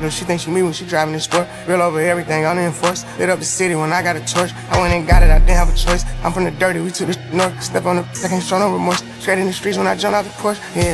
She thinks she me when she driving this sport. Real over everything, unenforced. Lit up the city when I got a torch. I went and got it, I didn't have a choice. I'm from the dirty, we took the north. Step on the, I can't show no remorse. Straight in the streets when I jumped out the porch. Yeah.